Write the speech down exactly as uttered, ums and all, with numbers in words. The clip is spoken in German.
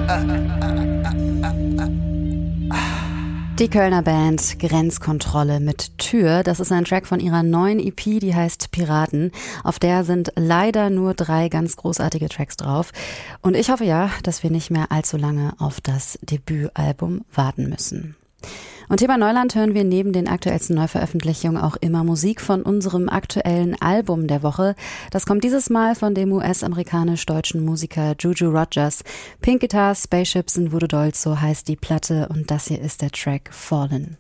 Die Kölner Band Grenzkontrolle mit Tür, das ist ein Track von ihrer neuen E P, die heißt Piraten. Auf der sind leider nur drei ganz großartige Tracks drauf. Und ich hoffe ja, dass wir nicht mehr allzu lange auf das Debütalbum warten müssen. Und hier bei Neuland hören wir neben den aktuellsten Neuveröffentlichungen auch immer Musik von unserem aktuellen Album der Woche. Das kommt dieses Mal von dem U S-amerikanisch-deutschen Musiker Juju Rogers. Pink Guitars, Spaceships and Voodoo Dolls, so heißt die Platte und das hier ist der Track Fallen.